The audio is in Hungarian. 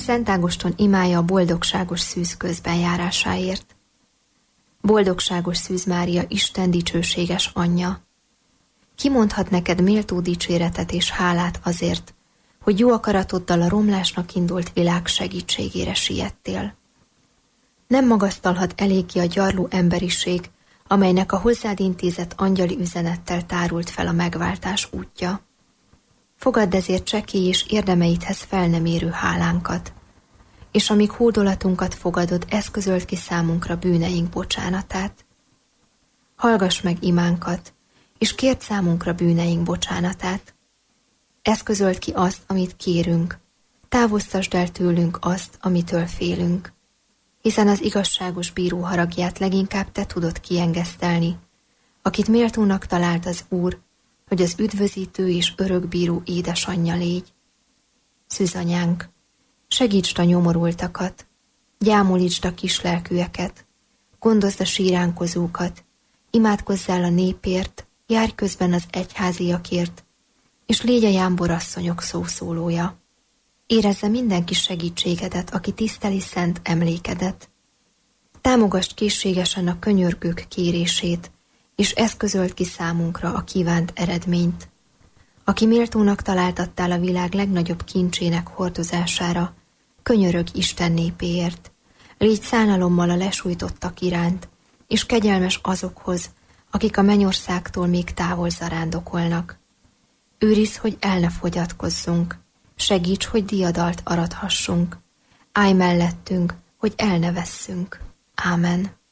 Szent Ágoston imája a boldogságos szűz közben járásáért. Boldogságos Szűz Mária, Isten dicsőséges anyja! Ki mondhat neked méltó dicséretet és hálát azért, hogy jó akaratoddal a romlásnak indult világ segítségére siettél? Nem magasztalhat eléggé a gyarló emberiség, amelynek a hozzád intézett angyali üzenettel tárult fel a megváltás útja. Fogadd ezért csekély és érdemeidhez fel nem érő hálánkat, és amíg hódolatunkat fogadod, eszközöld ki számunkra bűneink bocsánatát. Hallgass meg imánkat, és kérd számunkra bűneink bocsánatát. Eszközöld ki azt, amit kérünk, távoztasd el tőlünk azt, amitől félünk, hiszen az igazságos bíró haragját leginkább te tudod kiengesztelni, akit méltónak talált az Úr, hogy az üdvözítő és örökbíró édesanyja légy. Szűzanyánk, segítsd a nyomorultakat, gyámolítsd a kislelkűeket, gondozd a síránkozókat, imádkozzál a népért, járj közben az egyháziakért, és légy a jámborasszonyok szószólója. Érezze mindenki segítségedet, aki tiszteli szent emlékedet. Támogasd készségesen a könyörgők kérését, és eszközöld ki számunkra a kívánt eredményt. Aki méltónak találtattál a világ legnagyobb kincsének hordozására, könyörög Isten népéért. Légy szánalommal a lesújtottak iránt, és kegyelmes azokhoz, akik a mennyországtól még távol zarándokolnak. Őrizd, hogy el ne fogyatkozzunk, segíts, hogy diadalt arathassunk, állj mellettünk, hogy el ne vesszünk. Ámen.